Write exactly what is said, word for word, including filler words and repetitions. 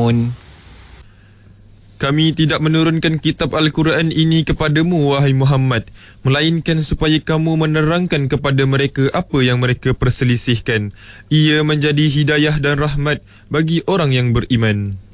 ta'lamun. Kami tidak menurunkan kitab Al-Quran ini kepadamu, wahai Muhammad, melainkan supaya kamu menerangkan kepada mereka apa yang mereka perselisihkan. Ia menjadi hidayah dan rahmat bagi orang yang beriman.